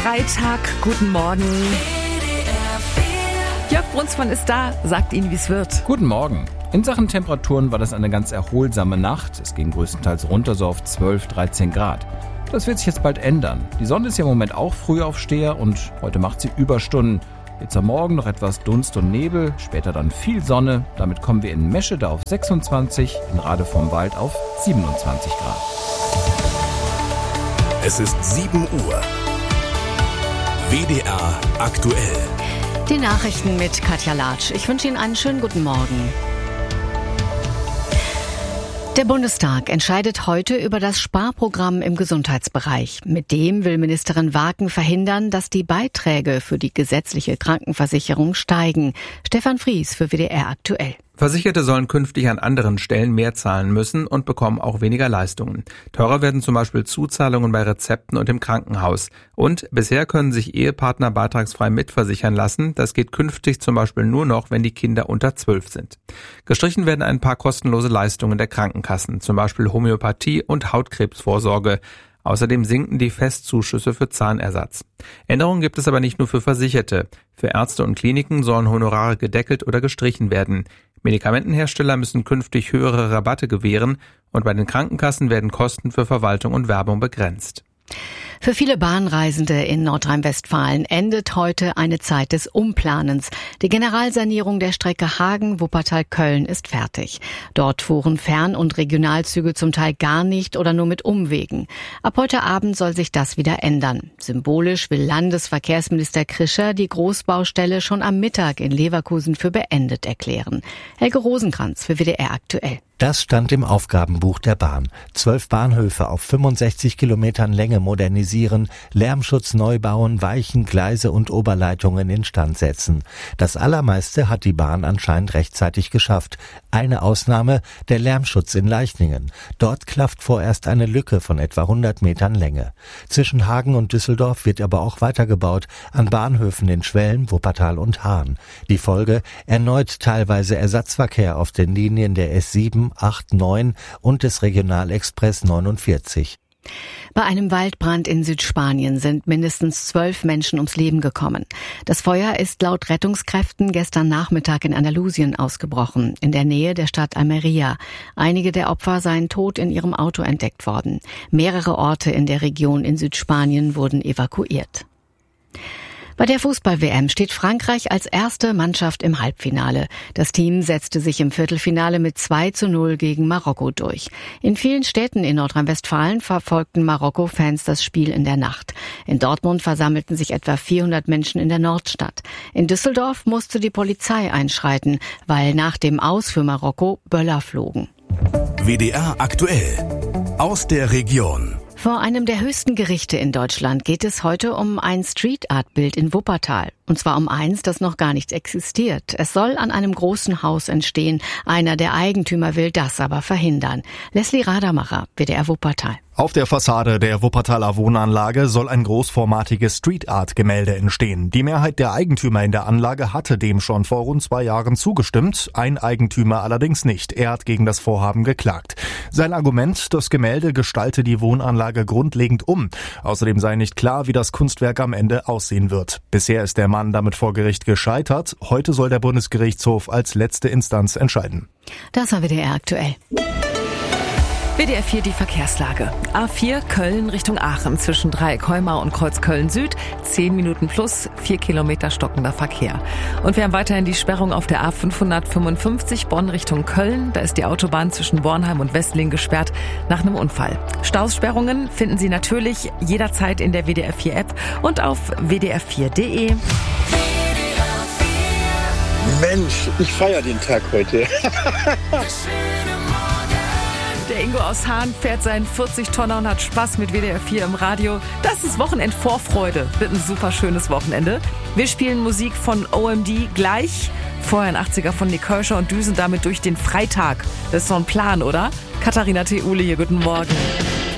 Freitag, guten Morgen. Jörg Brunsmann ist da, sagt Ihnen, wie es wird. Guten Morgen. In Sachen Temperaturen war das eine ganz erholsame Nacht. Es ging größtenteils runter, so auf 12, 13 Grad. Das wird sich jetzt bald ändern. Die Sonne ist ja im Moment auch Frühaufsteher und heute macht sie Überstunden. Jetzt am Morgen noch etwas Dunst und Nebel, später dann viel Sonne. Damit kommen wir in Meschede auf 26, in Rade vom Wald auf 27 Grad. Es ist 7 Uhr. WDR aktuell. Die Nachrichten mit Katja Latsch. Ich wünsche Ihnen einen schönen guten Morgen. Der Bundestag entscheidet heute über das Sparprogramm im Gesundheitsbereich. Mit dem will Ministerin Waken verhindern, dass die Beiträge für die gesetzliche Krankenversicherung steigen. Stefan Fries für WDR aktuell. Versicherte sollen künftig an anderen Stellen mehr zahlen müssen und bekommen auch weniger Leistungen. Teurer werden zum Beispiel Zuzahlungen bei Rezepten und im Krankenhaus. Und bisher können sich Ehepartner beitragsfrei mitversichern lassen. Das geht künftig zum Beispiel nur noch, wenn die Kinder unter 12 sind. Gestrichen werden ein paar kostenlose Leistungen der Krankenkassen, zum Beispiel Homöopathie und Hautkrebsvorsorge. Außerdem sinken die Festzuschüsse für Zahnersatz. Änderungen gibt es aber nicht nur für Versicherte. Für Ärzte und Kliniken sollen Honorare gedeckelt oder gestrichen werden. Medikamentenhersteller müssen künftig höhere Rabatte gewähren und bei den Krankenkassen werden Kosten für Verwaltung und Werbung begrenzt. Für viele Bahnreisende in Nordrhein-Westfalen endet heute eine Zeit des Umplanens. Die Generalsanierung der Strecke Hagen-Wuppertal-Köln ist fertig. Dort fuhren Fern- und Regionalzüge zum Teil gar nicht oder nur mit Umwegen. Ab heute Abend soll sich das wieder ändern. Symbolisch will Landesverkehrsminister Krischer die Großbaustelle schon am Mittag in Leverkusen für beendet erklären. Helge Rosenkranz für WDR aktuell. Das stand im Aufgabenbuch der Bahn. 12 Bahnhöfe auf 65 Kilometern Länge modernisieren, Lärmschutz neu bauen, Weichen, Gleise und Oberleitungen instand setzen. Das Allermeiste hat die Bahn anscheinend rechtzeitig geschafft. Eine Ausnahme, der Lärmschutz in Leichningen. Dort klafft vorerst eine Lücke von etwa 100 Metern Länge. Zwischen Hagen und Düsseldorf wird aber auch weitergebaut, an Bahnhöfen in Schwelm, Wuppertal und Hahn. Die Folge? Erneut teilweise Ersatzverkehr auf den Linien der S7, 8, 9 und des Regionalexpress 49. Bei einem Waldbrand in Südspanien sind mindestens 12 Menschen ums Leben gekommen. Das Feuer ist laut Rettungskräften gestern Nachmittag in Andalusien ausgebrochen, in der Nähe der Stadt Almería. Einige der Opfer seien tot in ihrem Auto entdeckt worden. Mehrere Orte in der Region in Südspanien wurden evakuiert. Bei der Fußball-WM steht Frankreich als erste Mannschaft im Halbfinale. Das Team setzte sich im Viertelfinale mit 2:0 gegen Marokko durch. In vielen Städten in Nordrhein-Westfalen verfolgten Marokko-Fans das Spiel in der Nacht. In Dortmund versammelten sich etwa 400 Menschen in der Nordstadt. In Düsseldorf musste die Polizei einschreiten, weil nach dem Aus für Marokko Böller flogen. WDR aktuell. Aus der Region. Vor einem der höchsten Gerichte in Deutschland geht es heute um ein Street-Art-Bild in Wuppertal. Und zwar um eins, das noch gar nicht existiert. Es soll an einem großen Haus entstehen. Einer der Eigentümer will das aber verhindern. Leslie Radermacher, WDR Wuppertal. Auf der Fassade der Wuppertaler Wohnanlage soll ein großformatiges Street-Art-Gemälde entstehen. Die Mehrheit der Eigentümer in der Anlage hatte dem schon vor rund 2 Jahren zugestimmt, ein Eigentümer allerdings nicht. Er hat gegen das Vorhaben geklagt. Sein Argument, das Gemälde gestalte die Wohnanlage grundlegend um. Außerdem sei nicht klar, wie das Kunstwerk am Ende aussehen wird. Bisher ist der Mann damit vor Gericht gescheitert. Heute soll der Bundesgerichtshof als letzte Instanz entscheiden. Das war WDR aktuell. WDR 4 die Verkehrslage. A4 Köln Richtung Aachen zwischen Dreieck-Heumau und Kreuz Köln-Süd. 10 Minuten plus, 4 Kilometer stockender Verkehr. Und wir haben weiterhin die Sperrung auf der A555 Bonn Richtung Köln. Da ist die Autobahn zwischen Bornheim und Wesseling gesperrt nach einem Unfall. Staussperrungen finden Sie natürlich jederzeit in der WDR 4 App und auf wdr4.de. Mensch, ich feiere den Tag heute. Der Ingo aus Hahn fährt seinen 40-Tonner und hat Spaß mit WDR 4 im Radio. Das ist Wochenendvorfreude. Wird ein super schönes Wochenende. Wir spielen Musik von OMD gleich. Vorher ein 80er von Nick Kershaw und düsen damit durch den Freitag. Das ist so ein Plan, oder? Katharina Theule hier, guten Morgen.